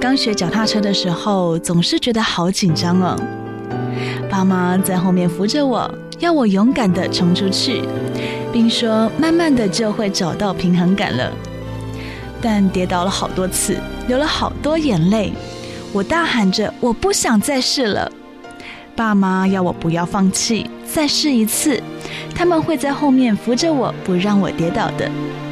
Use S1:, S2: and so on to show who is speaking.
S1: 刚学脚踏车的时候，总是觉得好紧张哦。爸妈在后面扶着我，要我勇敢地冲出去，并说慢慢的就会找到平衡感了。但跌倒了好多次，流了好多眼泪，我大喊着我不想再试了。爸妈要我不要放弃，再试一次，他们会在后面扶着我，不让我跌倒的。